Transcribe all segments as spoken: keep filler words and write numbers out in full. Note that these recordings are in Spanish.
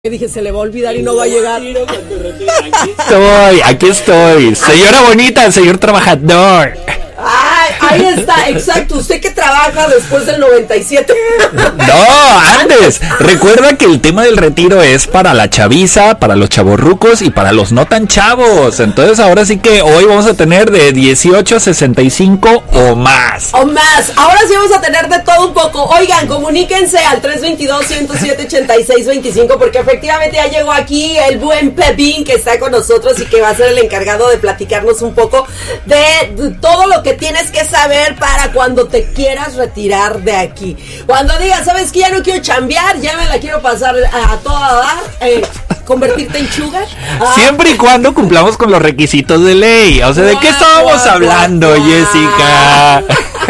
Dije, se le va a olvidar y no va a llegar. Aquí estoy, aquí estoy. Señora bonita, señor trabajador. Ay, ahí está, exacto. Usted que trabaja después del noventa y siete. No, antes. Recuerda que el tema del retiro es para la chaviza, para los chavorrucos y para los no tan chavos. Entonces ahora sí que hoy vamos a tener de dieciocho a sesenta y cinco o más. O más. Ahora sí vamos a tener de todo un poco. Oigan, comuníquense al tres dos dos, ciento siete, ochenta y seis veinticinco porque efectivamente ya llegó aquí el buen Pepín que está con nosotros y que va a ser el encargado de platicarnos un poco de todo lo que tienes que saber para cuando te quieras retirar de aquí. Cuando digas, ¿sabes qué? Ya no quiero chambear, ya me la quiero pasar a, a toda dar, eh, convertirte en sugar. Ah. Siempre y cuando cumplamos con los requisitos de ley. O sea, ¿de qué estábamos hablando, Jessica?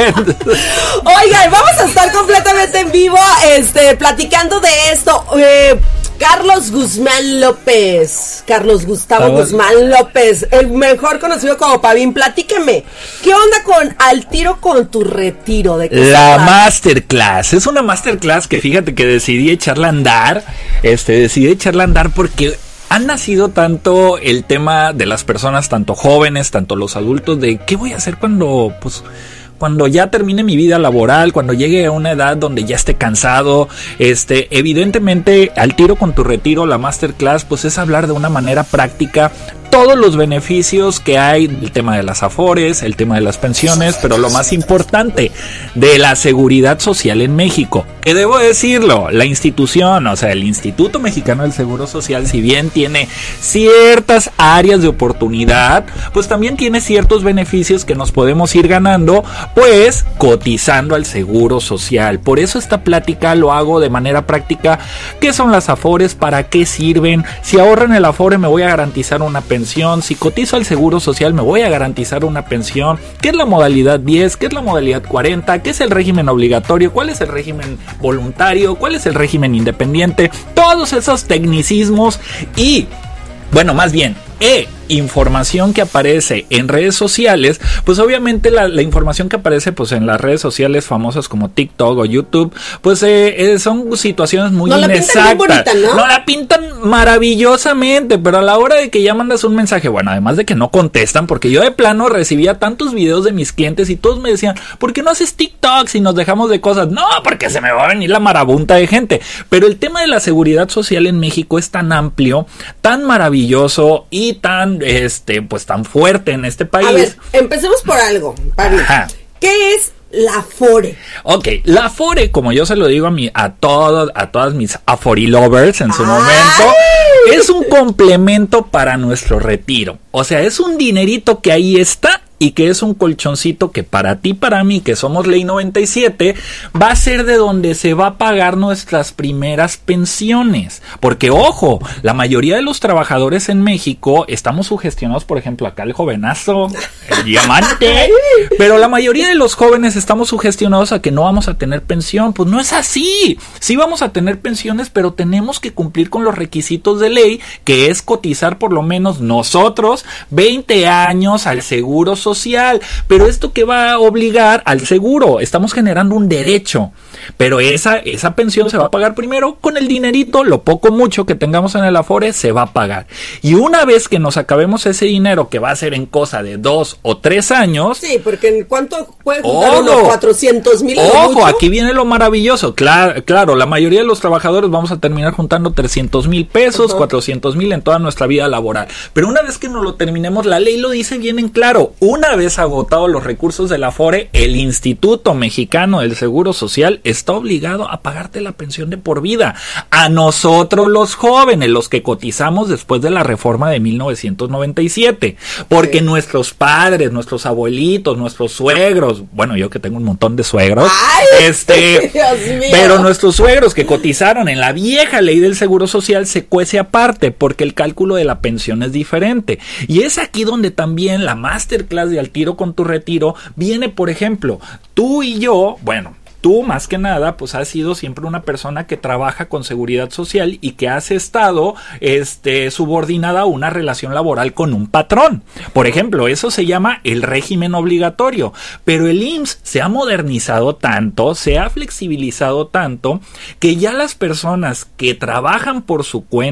Oigan, vamos a estar completamente en vivo, este, platicando de esto. Eh, Carlos Guzmán López, Carlos Gustavo Estamos... Guzmán López, el mejor conocido como Pavín, platíqueme, ¿qué onda con Al Tiro con tu Retiro? ¿De qué La masterclass, es una masterclass que fíjate que decidí echarla a andar, este, decidí echarla a andar porque ha nacido tanto el tema de las personas, tanto jóvenes, tanto los adultos, de qué voy a hacer cuando, pues... cuando ya termine mi vida laboral, cuando llegue a una edad donde ya esté cansado, este, evidentemente, Al Tiro con tu Retiro, la masterclass, pues es hablar de una manera práctica todos los beneficios que hay, el tema de las afores, el tema de las pensiones, pero lo más importante, de la seguridad social en México. Que debo decirlo, la institución, o sea, el Instituto Mexicano del Seguro Social, si bien tiene ciertas áreas de oportunidad, pues también tiene ciertos beneficios que nos podemos ir ganando, pues cotizando al Seguro Social. Por eso esta plática lo hago de manera práctica. ¿Qué son las afores? ¿Para qué sirven? Si ahorro en el afore me voy a garantizar una pensión. Si cotizo al Seguro Social me voy a garantizar una pensión. ¿Qué es la modalidad diez? ¿Qué es la modalidad cuarenta? ¿Qué es el régimen obligatorio? ¿Cuál es el régimen voluntario? ¿Cuál es el régimen independiente? Todos esos tecnicismos y, bueno, más bien, e información que aparece en redes sociales, pues obviamente la, la información que aparece pues en las redes sociales famosas como TikTok o YouTube, pues eh, eh, son situaciones muy no inexactas. La pintan muy bonita, ¿no? No la pintan maravillosamente, pero a la hora de que ya mandas un mensaje, bueno, además de que no contestan, porque yo de plano recibía tantos videos de mis clientes y todos me decían, ¿por qué no haces TikTok si nos dejamos de cosas? No, porque se me va a venir la marabunta de gente. Pero el tema de la seguridad social en México es tan amplio, tan maravilloso y tan este pues tan fuerte en este país. A ver, empecemos por algo, Pablo. ¿Qué es la Afore? Ok, la Afore, como yo se lo digo a mi, a todos, a todas mis Aforilovers en su ¡ay! Momento, es un complemento para nuestro retiro. O sea, es un dinerito que ahí está y que es un colchoncito que para ti, para mí, que somos ley noventa y siete, va a ser de donde se va a pagar nuestras primeras pensiones. Porque, ojo, la mayoría de los trabajadores en México estamos sugestionados, por ejemplo, acá el jovenazo, el diamante, pero la mayoría de los jóvenes estamos sugestionados a que no vamos a tener pensión. Pues no es así. Sí vamos a tener pensiones, pero tenemos que cumplir con los requisitos de ley, que es cotizar por lo menos nosotros veinte años al Seguro Social. Social, pero esto que va a obligar al seguro, estamos generando un derecho, pero esa, esa pensión se va a pagar primero con el dinerito, lo poco mucho que tengamos en el Afore se va a pagar, y una vez que nos acabemos ese dinero, que va a ser en cosa de dos o tres años, sí, porque ¿en cuánto puede juntar uno? cuatrocientos mil. Ojo, aquí viene lo maravilloso, claro, claro, la mayoría de los trabajadores vamos a terminar juntando trescientos mil pesos, uh-huh. cuatrocientos mil en toda nuestra vida laboral, pero una vez que nos lo terminemos, la ley lo dice bien en claro, un Una vez agotados los recursos del Afore, el Instituto Mexicano del Seguro Social está obligado a pagarte la pensión de por vida. A nosotros los jóvenes, los que cotizamos después de la reforma de mil novecientos noventa y siete. Porque sí. Nuestros padres, nuestros abuelitos, nuestros suegros, bueno, yo que tengo un montón de suegros, ¡ay! este, Dios mío. Pero nuestros suegros que cotizaron en la vieja ley del Seguro Social se cuece aparte, porque el cálculo de la pensión es diferente. Y es aquí donde también la masterclass de Al Tiro con tu Retiro viene, por ejemplo, tú y yo, bueno, tú más que nada pues has sido siempre una persona que trabaja con seguridad social y que has estado este, subordinada a una relación laboral con un patrón. Por ejemplo, eso se llama el régimen obligatorio, pero el I M S S se ha modernizado tanto, se ha flexibilizado tanto, que ya las personas que trabajan por su cuenta